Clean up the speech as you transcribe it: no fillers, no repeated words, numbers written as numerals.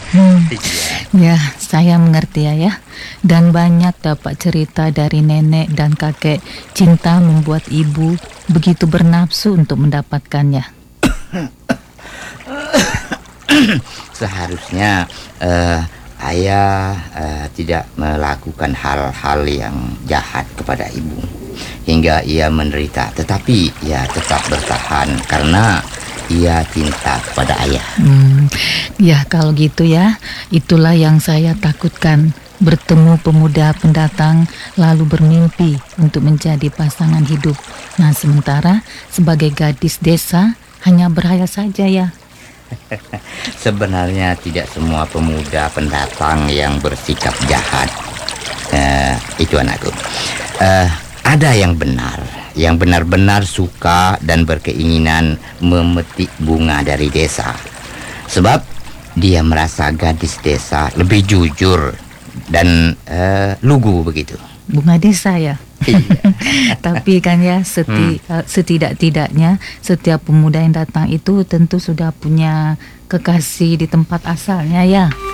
Ya, saya mengerti ya. Dan banyak dapat cerita dari nenek dan kakek. Cinta membuat ibu begitu bernafsu untuk mendapatkannya. Seharusnya ayah tidak melakukan hal-hal yang jahat kepada ibu hingga ia menderita, tetapi ia tetap bertahan karena ia cinta kepada ayah. Ya, kalau gitu ya, itulah yang saya takutkan. Bertemu pemuda pendatang lalu bermimpi untuk menjadi pasangan hidup. Nah, sementara sebagai gadis desa hanya berhayal saja ya. Sebenarnya tidak semua pemuda pendatang yang bersikap jahat. Itu anakku. Ada yang benar, yang benar-benar suka dan berkeinginan memetik bunga dari desa. Sebab dia merasa gadis desa lebih jujur dan lugu begitu. Bunga desa ya. Iya. Tapi kan ya setidak-tidaknya setiap pemuda yang datang itu tentu sudah punya kekasih di tempat asalnya ya.